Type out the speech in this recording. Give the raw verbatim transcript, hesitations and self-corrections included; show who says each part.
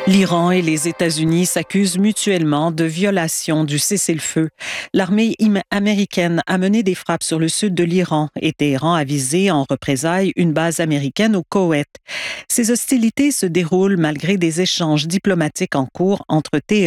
Speaker 1: L'Iran et les États-Unis s'accusent mutuellement de violation du cessez-le-feu. L'armée américaine a mené des frappes sur le sud de l'Iran et Téhéran a visé en représailles une base américaine au Koweït. Ces hostilités se déroulent malgré des échanges diplomatiques en cours entre Téhéran